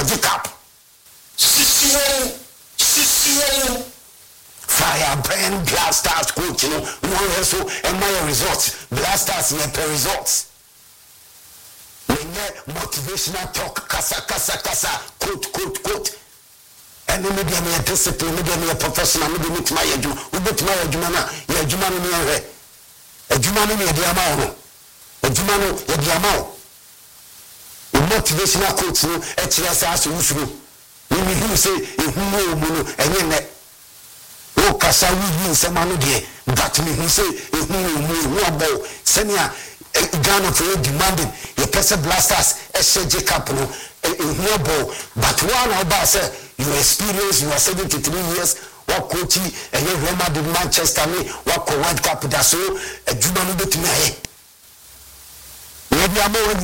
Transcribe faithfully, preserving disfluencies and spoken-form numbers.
akɔgye cap sisiwon sisiwon fire burn blasters coach no no also and my results blasters yɛ per results motivational talk kasa kasa kasa quote quote quote and then maybe I'm a discipline maybe I'm a professional maybe me to my adwuma we be to my adwuma na ya adwuma no me hwɛ adwuma no me de ama wo adwuma no ya de ama wo motivational coach no e kire sa aso wusuru we me hu say ehu wo mu no enye ne wo kasa wi wi nsema no de but me hu say ehu wo mu wo abo senia Ghana for demanding your person blasters S J Cup no a ball but one about say you experience you are seventy-three years what coaching and you Real Madrid Manchester me what World Cup da so a juma no betumi ahe we be